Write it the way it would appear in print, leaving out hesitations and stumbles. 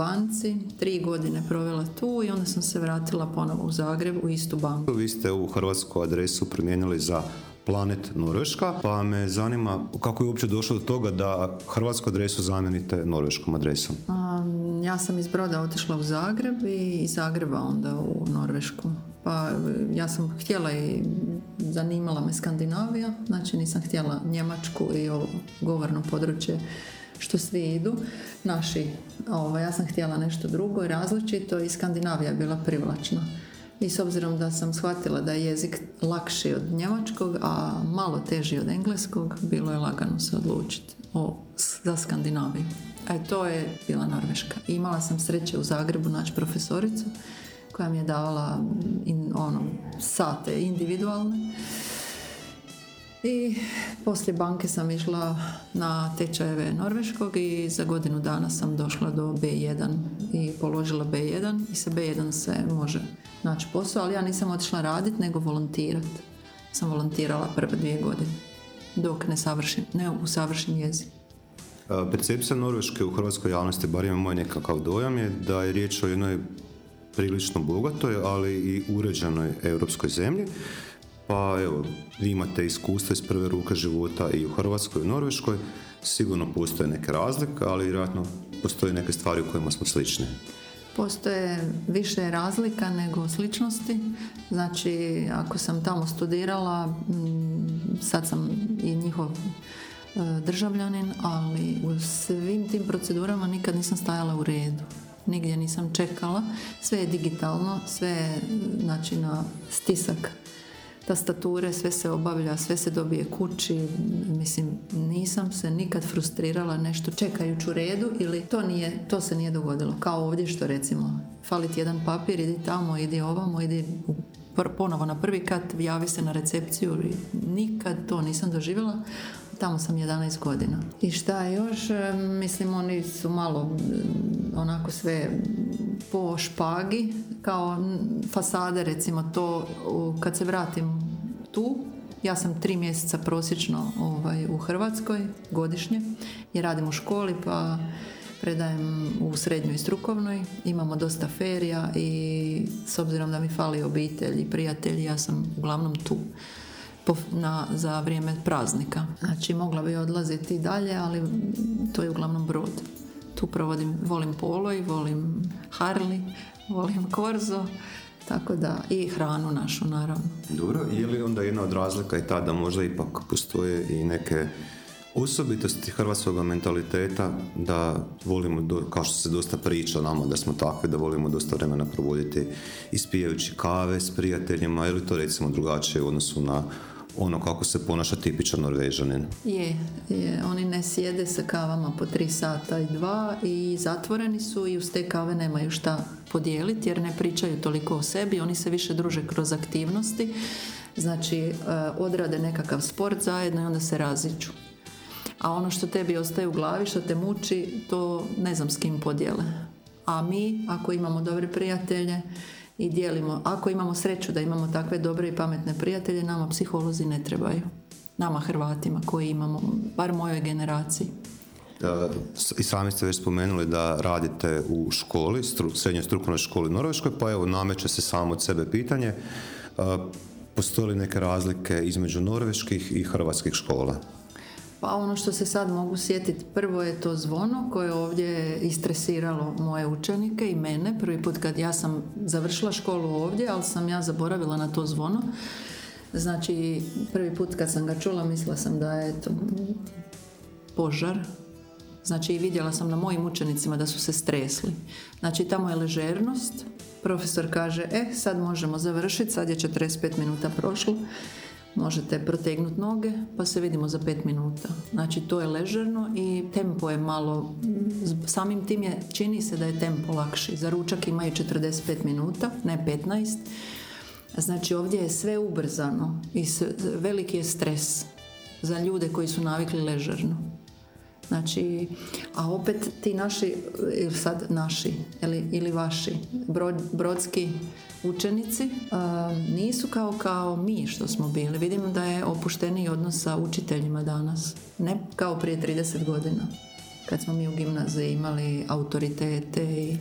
banci, 3 godine provela tu i onda sam se vratila ponovo u Zagreb u istu banku. Vi ste ovu hrvatsku adresu promijenili za Planet Norveška, pa me zanima kako je uopće došlo do toga da hrvatsku adresu zamijenite norveškom adresom. Ja sam iz Broda otišla u Zagreb i iz Zagreba onda u Norvešku. Pa ja sam htjela i zanimala me Skandinavija, znači nisam htjela Njemačku i ovo govorno područje što svi idu. Ja sam htjela nešto drugo i različito i Skandinavija je bila privlačna. I s obzirom da sam shvatila da je jezik lakši od njemačkog, a malo teži od engleskog, bilo je lagano se odlučiti za Skandinaviju. To je bila Norveška. I imala sam sreće u Zagrebu naći profesoricu koja mi je davala sate individualne. I poslije banke sam išla na tečajeve norveškog i za godinu dana sam došla do B1 i položila B1 i sa B1 se može naći posao, ali ja nisam otišla raditi nego volontirati. Sam volontirala prve 2 godine dok ne usavršim jezik. Percepcija Norveške u hrvatskoj javnosti, bar ima moj nekakav dojam, je da je riječ o jednoj prilično bogatoj, ali i uređenoj europskoj zemlji. Pa evo, vi imate iskustva iz prve ruke života i u Hrvatskoj i u Norveškoj. Sigurno postoje neke razlike, ali vjerojatno postoje neke stvari u kojima smo slični. Postoje više razlika nego sličnosti. Znači, ako sam tamo studirala, sad sam i njihov državljanin, ali u svim tim procedurama nikad nisam stajala u redu. Nigdje nisam čekala. Sve je digitalno, sve je na stisak tastature, sve se obavlja, sve se dobije kući. Mislim, nisam se nikad frustrirala nešto čekajući u redu ili to se nije dogodilo. Kao ovdje što recimo, fali ti jedan papir, idi tamo, idi ovamo, idi ponovo na prvi kat, javi se na recepciju. Nikad to nisam doživjela. Tamo sam 11 godina. I šta još? Mislim, oni su malo onako sve po špagi, kao fasade, recimo to, kad se vratim tu, ja sam 3 mjeseca prosječno u Hrvatskoj, godišnje, jer radim u školi, pa predajem u srednjoj i strukovnoj, imamo dosta ferija i s obzirom da mi fali obitelj i prijatelji, ja sam uglavnom tu za vrijeme praznika. Znači, mogla bi odlaziti dalje, ali to je uglavnom Brod. Tu volim Poloj, volim Harley, volim Korzo, tako da i hranu našu, naravno. Dobro, je li onda jedna od razlika i ta da možda ipak postoje i neke osobitosti hrvatskog mentaliteta, da volimo, kao što se dosta priča nama da smo takvi, da volimo dosta vremena provoditi ispijajući kave s prijateljima, ili to recimo drugačije u odnosu na ono kako se ponaša tipičan Norvežanin? Je, oni ne sjede sa kavama po 3 sata i 2 i zatvoreni su i uz te kave nemaju šta podijeliti jer ne pričaju toliko o sebi, oni se više druže kroz aktivnosti, znači odrade nekakav sport zajedno i onda se raziđu. A ono što tebi ostaje u glavi, što te muči, to ne znam s kim podijele. A mi, ako imamo dobre prijatelje i dijelimo, ako imamo sreću da imamo takve dobre i pametne prijatelje, nama psiholozi ne trebaju. Nama Hrvatima koji imamo, bar mojoj generaciji. I sami ste već spomenuli da radite u školi, srednjoj strukovnoj školi u Norveškoj, pa evo nameće se samo od sebe pitanje, postoje li neke razlike između norveških i hrvatskih škola? Pa ono što se sad mogu sjetiti, prvo je to zvono koje je ovdje istresiralo moje učenike i mene. Prvi put kad ja sam završila školu ovdje, ali sam ja zaboravila na to zvono. Znači, prvi put kad sam ga čula, mislila sam da je to požar. Znači, vidjela sam na mojim učenicima da su se stresli. Znači, tamo je ležernost. Profesor kaže, sad možemo završiti, sad je 45 minuta prošlo. Možete protegnuti noge, pa se vidimo za 5 minuta. Znači, to je ležerno i tempo je malo, samim tim čini se da je tempo lakši. Za ručak imaju 45 minuta, ne 15. Znači, ovdje je sve ubrzano i veliki je stres za ljude koji su navikli ležerno. Znači, a opet ti naši, sad naši ili vaši brodski učenici nisu kao mi što smo bili. Vidim da je opušteniji odnos sa učiteljima danas. Ne kao prije 30 godina kad smo mi u gimnaziji imali autoritete i